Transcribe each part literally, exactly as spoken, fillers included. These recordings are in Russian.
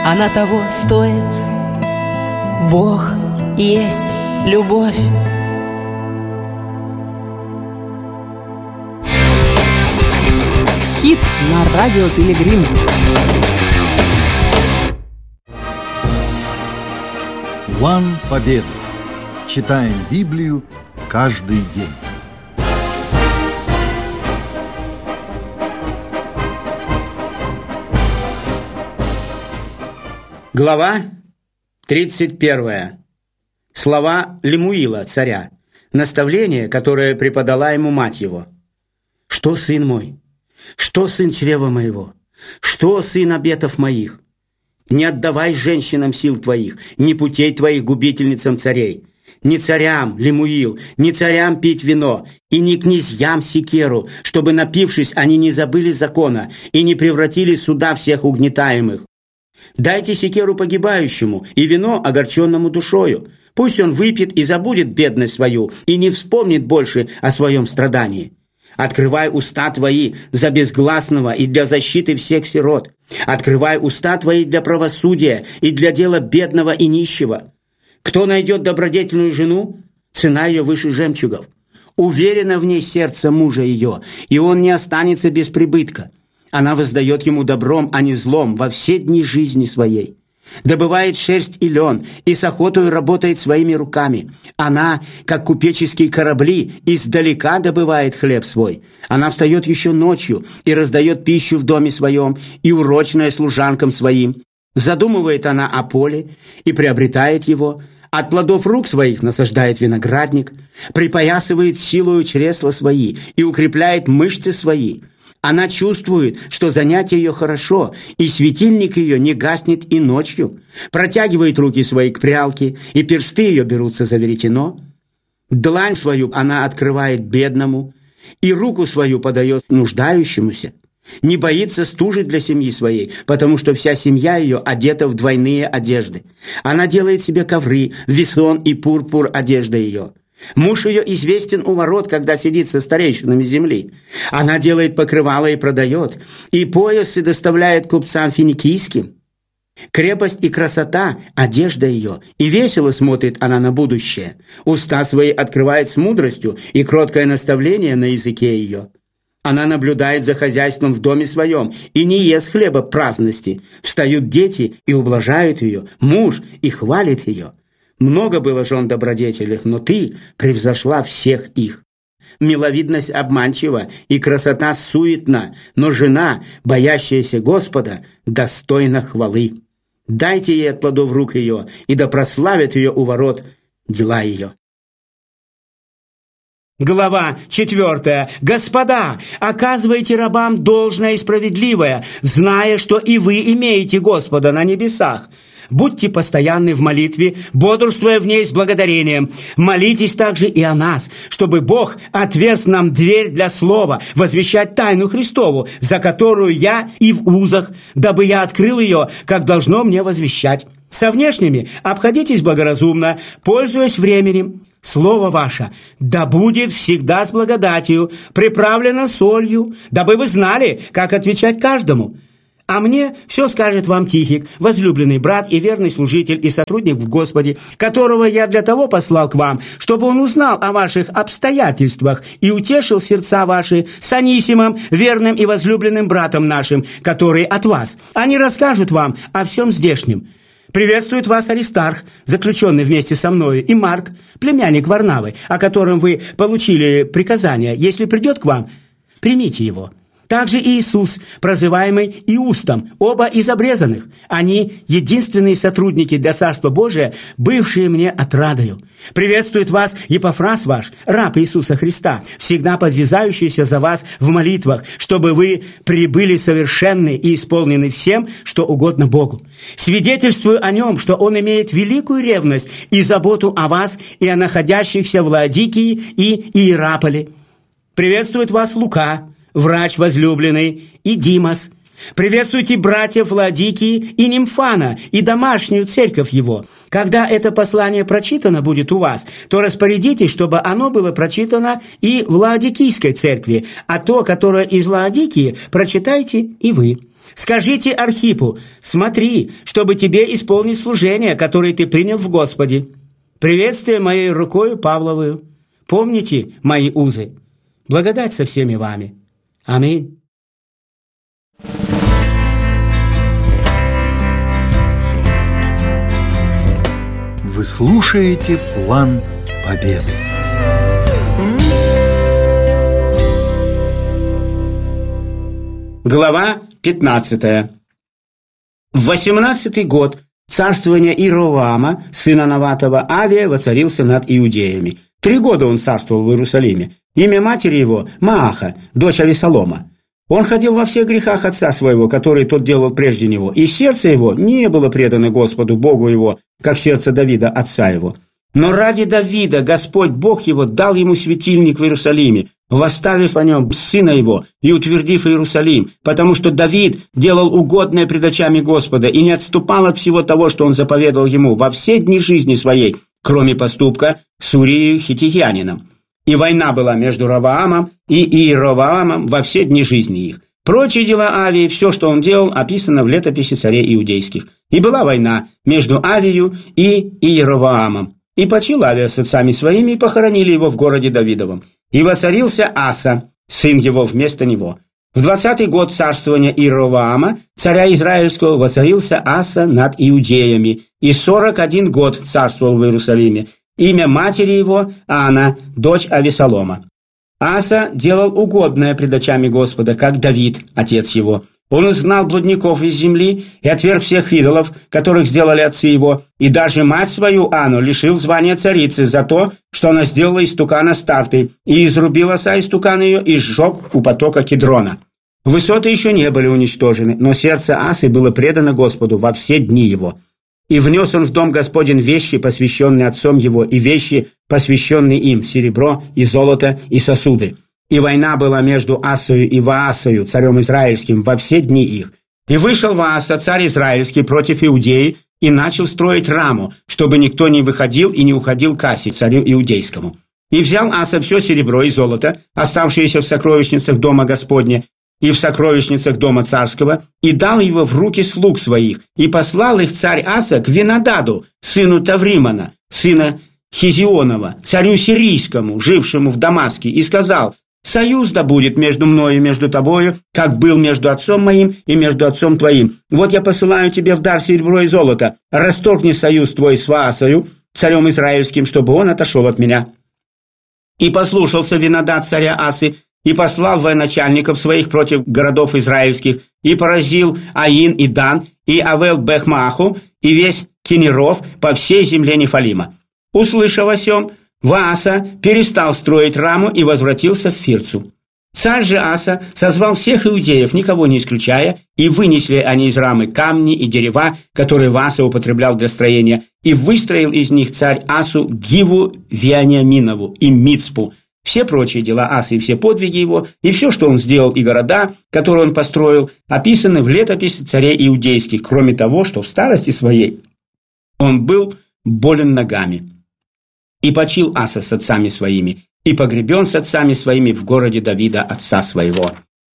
она того стоит. Бог есть любовь. Хит на радио Пилигрим. План победы. Читаем Библию каждый день. Глава тридцать первая. Слова Лемуила, царя. Наставление, которое преподала ему мать его. «Что, сын мой? Что, сын чрева моего? Что, сын обетов моих? Не отдавай женщинам сил твоих, ни путей твоих губительницам царей. Ни царям, Лемуил, ни царям пить вино, и ни князьям секеру, чтобы, напившись, они не забыли закона и не превратили суда всех угнетаемых. Дайте секеру погибающему и вино огорченному душою. Пусть он выпьет и забудет бедность свою, и не вспомнит больше о своем страдании. Открывай уста твои за безгласного и для защиты всех сирот. Открывай уста твои для правосудия и для дела бедного и нищего. Кто найдет добродетельную жену, цена ее выше жемчугов. Уверено в ней сердце мужа ее, и он не останется без прибытка. Она воздает ему добром, а не злом во все дни жизни своей. Добывает шерсть и лен, и с охотой работает своими руками. Она, как купеческие корабли, издалека добывает хлеб свой. Она встает еще ночью и раздает пищу в доме своем, и урочная служанкам своим. Задумывает она о поле и приобретает его. От плодов рук своих насаждает виноградник, припоясывает силою чресла свои и укрепляет мышцы свои. Она чувствует, что занятие ее хорошо, и светильник ее не гаснет и ночью. Протягивает руки свои к прялке, и персты ее берутся за веретено. Длань свою она открывает бедному, и руку свою подает нуждающемуся. Не боится стужи для семьи своей, потому что вся семья ее одета в двойные одежды. Она делает себе ковры, весон и пурпур одежда ее. Муж ее известен у ворот, когда сидит со старейшинами земли. Она делает покрывало и продает, и поясы доставляет купцам финикийским. Крепость и красота – одежда ее, и весело смотрит она на будущее. Уста свои открывает с мудростью, и кроткое наставление на языке ее. Она наблюдает за хозяйством в доме своем и не ест хлеба праздности. Встают дети и ублажают ее, муж и хвалит ее. Много было жен добродетельных, но ты превзошла всех их. Миловидность обманчива и красота суетна, но жена, боящаяся Господа, достойна хвалы. Дайте ей от плодов рук ее, и да прославят ее у ворот дела ее. Глава четвертая. Господа, оказывайте рабам должное и справедливое, зная, что и вы имеете Господа на небесах. Будьте постоянны в молитве, бодрствуя в ней с благодарением. Молитесь также и о нас, чтобы Бог отверз нам дверь для слова, возвещать тайну Христову, за которую я и в узах, дабы я открыл ее, как должно мне возвещать. Со внешними обходитесь благоразумно, пользуясь временем. Слово ваше да будет всегда с благодатью, приправлено солью, дабы вы знали, как отвечать каждому. А мне все скажет вам Тихик, возлюбленный брат и верный служитель и сотрудник в Господе, которого я для того послал к вам, чтобы он узнал о ваших обстоятельствах и утешил сердца ваши с Анисимом, верным и возлюбленным братом нашим, которые от вас. Они расскажут вам о всем здешнем. Приветствует вас Аристарх, заключенный вместе со мною, и Марк, племянник Варнавы, о котором вы получили приказание. Если придет к вам, примите его. Также Иисус, прозываемый Иустом, оба из обрезанных. Они единственные сотрудники для Царства Божия, бывшие мне отрадою. Приветствует вас Епафрас ваш, раб Иисуса Христа, всегда подвязающийся за вас в молитвах, чтобы вы прибыли совершенны и исполнены всем, что угодно Богу. Свидетельствую о нем, что он имеет великую ревность и заботу о вас и о находящихся в Лаодикии и Иераполе. Приветствует вас Лука, врач возлюбленный, и Димас. Приветствуйте братьев Лаодикии и Нимфана, и домашнюю церковь его. Когда это послание прочитано будет у вас, то распорядитесь, чтобы оно было прочитано и в Лаодикийской церкви, а то, которое из Лаодикии, прочитайте и вы. Скажите Архипу: смотри, чтобы тебе исполнить служение, которое ты принял в Господе. Приветствие моей рукою Павловую. Помните мои узы. Благодать со всеми вами. Аминь. Вы слушаете «План Победы». Глава пятнадцатая. В восемнадцатый год царствования Иеровоама, сына Наватова, Авия воцарился над иудеями. Три года он царствовал в Иерусалиме. Имя матери его – Мааха, дочь Авесолома. Он ходил во всех грехах отца своего, которые тот делал прежде него, и сердце его не было предано Господу Богу его, как сердце Давида, отца его. Но ради Давида Господь Бог его дал ему светильник в Иерусалиме, восставив о нем сына его и утвердив Иерусалим, потому что Давид делал угодное пред очами Господа и не отступал от всего того, что он заповедал ему во все дни жизни своей, кроме поступка с Урией хиттитянином. И война была между Ровоамом и Иеровоамом во все дни жизни их. Прочие дела Авии, все, что он делал, описано в летописи царей иудейских. И была война между Авией и Иеровоамом. И почил Авия с отцами своими, и похоронили его в городе Давидовом. И воцарился Аса, сын его, вместо него. В двадцатый год царствования Иеровоама, царя Израильского, воцарился Аса над иудеями, и сорок один год царствовал в Иерусалиме. Имя матери его – Анна, дочь Авесолома. Аса делал угодное пред очами Господа, как Давид, отец его. Он изгнал блудников из земли и отверг всех идолов, которых сделали отцы его, и даже мать свою Анну лишил звания царицы за то, что она сделала истукана Старты, и изрубил оса истукан ее и сжег у потока Кедрона. Высоты еще не были уничтожены, но сердце Асы было предано Господу во все дни его. И внес он в дом Господень вещи, посвященные отцом его, и вещи, посвященные им, серебро и золото и сосуды. И война была между Асою и Ваасою, царем израильским, во все дни их. И вышел Вааса, царь израильский, против Иудеи, и начал строить раму, чтобы никто не выходил и не уходил к Асе, царю иудейскому. И взял Аса все серебро и золото, оставшиеся в сокровищницах дома Господня, и в сокровищницах дома царского, и дал его в руки слуг своих, и послал их царь Аса к Винодаду, сыну Тавримона, сына Хизионова, царю сирийскому, жившему в Дамаске, и сказал: «Союз да будет между мною и между тобою, как был между отцом моим и между отцом твоим. Вот я посылаю тебе в дар серебро и золото. Расторгни союз твой с Ваасою, царем израильским, чтобы он отошел от меня». И послушался Винодад царя Асы, и послал военачальников своих против городов израильских, и поразил Аин и Дан, и Авел-Бехмаху, и весь Кинеров по всей земле Нефалима. Услышав о сем, Вааса перестал строить раму и возвратился в Фирцу. Царь же Аса созвал всех иудеев, никого не исключая, и вынесли они из рамы камни и дерева, которые Вааса употреблял для строения, и выстроил из них царь Асу Гиву Вениаминову и Мицпу. Все прочие дела Асы и все подвиги его, и все, что он сделал, и города, которые он построил, описаны в летописи царей иудейских, кроме того, что в старости своей он был болен ногами. И почил Аса с отцами своими, и погребен с отцами своими в городе Давида, отца своего.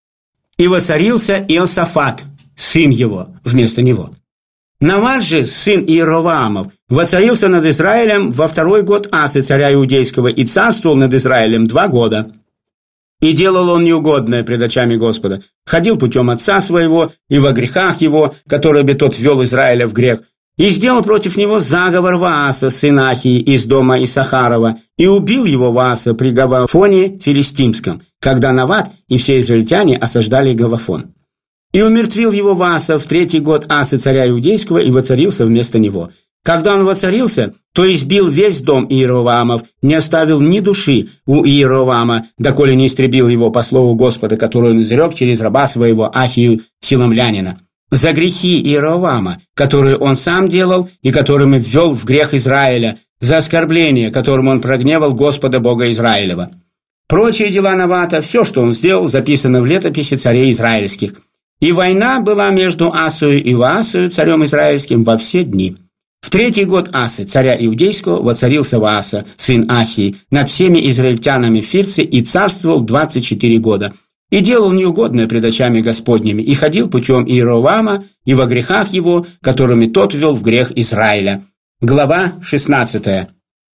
И воцарился Иосафат, сын его, вместо него. Нават же, сын Иеровоамов, воцарился над Израилем во второй год Асы, царя иудейского, и царствовал над Израилем два года. И делал он неугодное пред очами Господа, ходил путем отца своего и во грехах его, которыми тот ввел Израиля в грех, и сделал против него заговор Вааса, сын Ахии, из дома Исахарова, и убил его Вааса при Гавафоне филистимском, когда Нават и все израильтяне осаждали Гавафон. И умертвил его Вааса в третий год Асы, царя иудейского, и воцарился вместо него. Когда он воцарился, то избил весь дом Иеровоамов, не оставил ни души у Иеровоама, доколе не истребил его по слову Господа, которое он изрек через раба своего Ахию Силамлянина. За грехи Иеровоама, которые он сам делал и которыми ввел в грех Израиля, за оскорбление, которым он прогневал Господа Бога Израилева. Прочие дела Навата, все, что он сделал, записано в летописи царей израильских. И война была между Асою и Ваасою, царем израильским, во все дни. В третий год Асы, царя иудейского, воцарился Вааса, сын Ахии, над всеми израильтянами в Фирце и царствовал двадцать четыре года. и делал неугодное пред очами Господними, и ходил путем Иеровоама и во грехах его, которыми тот ввел в грех Израиля». Глава шестнадцатая.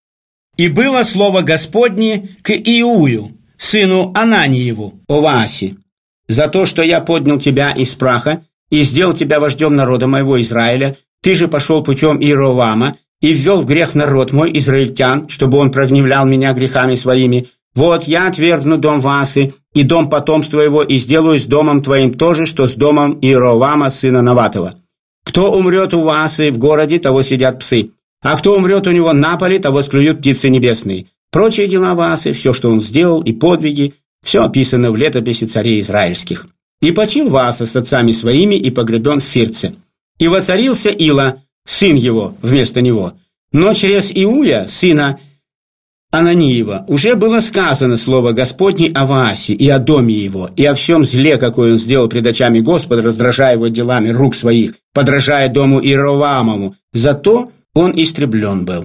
«И было слово Господне к Иую, сыну Ананиеву, Овааси, за то, что я поднял тебя из праха и сделал тебя вождем народа моего Израиля, ты же пошел путем Иеровоама и ввел в грех народ мой, израильтян, чтобы он прогневлял меня грехами своими. Вот я отвергну дом Ваасы и дом потомства его, и сделаю с домом твоим то же, что с домом Иеровоама, сына Наватова. Кто умрет у Ваасы в городе, того сидят псы, а кто умрет у него на поле, того склюют птицы небесные. Прочие дела Ваасы, все, что он сделал, и подвиги, все описано в летописи царей израильских. И почил Вааса с отцами своими, и погребен в Фирце. И воцарился Ила, сын его, вместо него. Но через Иуя, сына Ананиева, уже было сказано слово Господне о Ваасе и о доме его, и о всем зле, какое он сделал пред очами Господа, раздражая его делами рук своих, подражая дому Иеровоамову. Зато он истреблен был.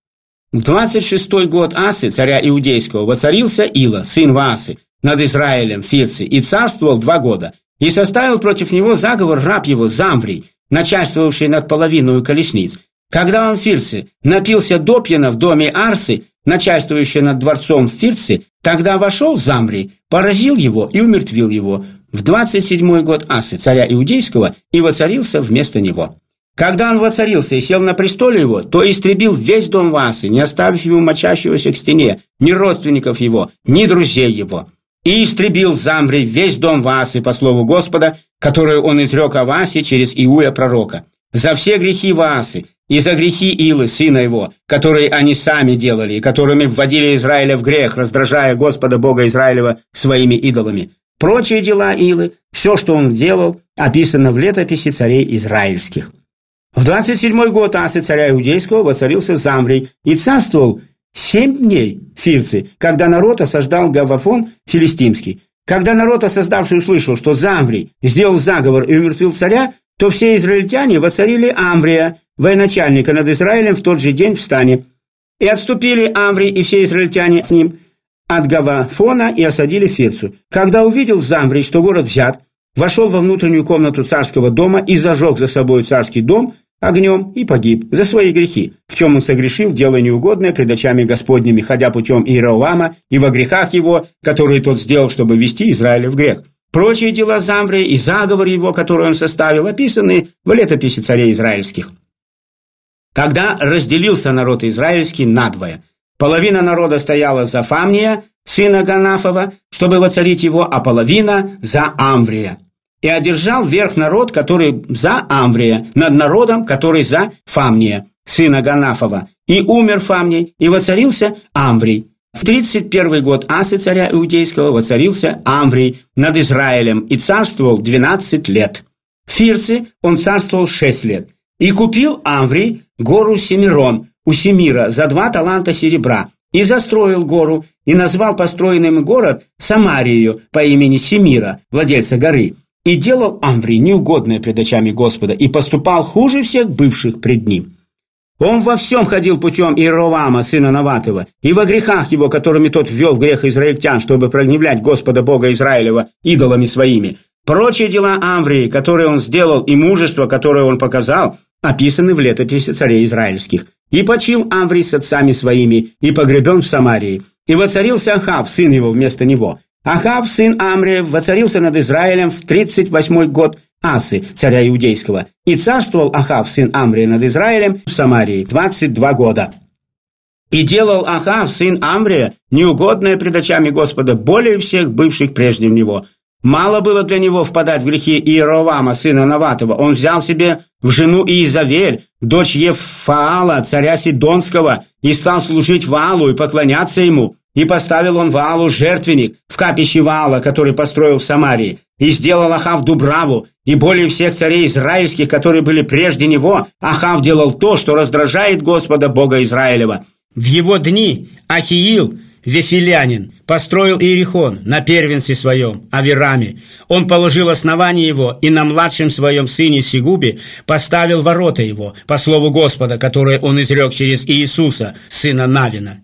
В двадцать шестой год Асы, царя Иудейского, воцарился Ила, сын Ваасы, над Израилем в Фирце, и царствовал два года. И составил против него заговор раб его Замврий, начальствовавший над половиной колесниц. Когда он в Фирце напился допьяна в доме Арсы, начальствующий над дворцом в Фирце, тогда вошел Замврий, поразил его и умертвил его в двадцать седьмой год Асы, царя Иудейского, и воцарился вместо него. Когда он воцарился и сел на престоле его, то истребил весь дом Ваасы, не оставив ему мочащегося к стене, ни родственников его, ни друзей его. И истребил Замврий весь дом Ваасы по слову Господа, которое он изрек о Ваасе через Иуя пророка. За все грехи Ваасы и за грехи Илы, сына его, которые они сами делали, и которыми вводили Израиля в грех, раздражая Господа Бога Израилева своими идолами. Прочие дела Илы, все, что он делал, описано в летописи царей израильских. В двадцать седьмой год Асы, царя Иудейского, воцарился Замврий и царствовал семь дней в Фирце, когда народ осаждал Гавафон филистимский. Когда народ осаждавший услышал, что Замврий сделал заговор и умертвил царя, то все израильтяне воцарили Амврия, военачальника над Израилем, в тот же день в стане. И отступили Амврий и все израильтяне с ним от Гавафона и осадили Фирцу. Когда увидел Замврий, что город взят, вошел во внутреннюю комнату царского дома и зажег за собой царский дом огнем и погиб за свои грехи, в чем он согрешил, делая неугодное пред очами Господними, ходя путем Иеровоама и во грехах его, которые тот сделал, чтобы ввести Израиля в грех. Прочие дела Замврия и заговор его, который он составил, описаны в летописи царей израильских. Когда разделился народ израильский надвое, половина народа стояла за Фамния, сына Ганафова, чтобы воцарить его, а половина за Амврия. И одержал верх народ, который за Амврия, над народом, который за Фамния, сына Ганафова. И умер Фамний, и воцарился Амврий. В тридцать первый год Асы, царя Иудейского, воцарился Амврий над Израилем и царствовал двенадцать лет. В Фирце он царствовал шесть лет. И купил Амврий гору Семирон у Семира за два таланта серебра, и застроил гору, и назвал построенный им город Самарию по имени Семира, владельца горы. И делал Амврий неугодное пред очами Господа, и поступал хуже всех бывших пред ним. Он во всем ходил путем Иеровоама, сына Наватова, и во грехах его, которыми тот ввел в грех израильтян, чтобы прогневлять Господа Бога Израилева идолами своими. Прочие дела Амврии, которые он сделал, и мужество, которое он показал, описаны в летописи царей израильских. И почил Амврий с отцами своими, и погребен в Самарии. И воцарился Ахав, сын его, вместо него. Ахав, сын Амриев, воцарился над Израилем в тридцать восьмой год Асы, царя Иудейского. И царствовал Ахав, сын Амрия, над Израилем в Самарии двадцать два года. И делал Ахав, сын Амрия, неугодное пред очами Господа более всех бывших прежде него. Мало было для него впадать в грехи Иеровоама, сына Наватова. Он взял себе в жену Иезавель, дочь Ефаала, царя Сидонского, и стал служить Ваалу и поклоняться ему. И поставил он Ваалу жертвенник в капище Ваала, который построил в Самарии. И сделал Ахав Дубраву, и более всех царей израильских, которые были прежде него, Ахав делал то, что раздражает Господа Бога Израилева. В его дни Ахиил, вефилянин, построил Иерихон на первенце своем, Авираме. Он положил основание его, и на младшем своем сыне Сигубе поставил ворота его, по слову Господа, которое он изрек через Иисуса, сына Навина.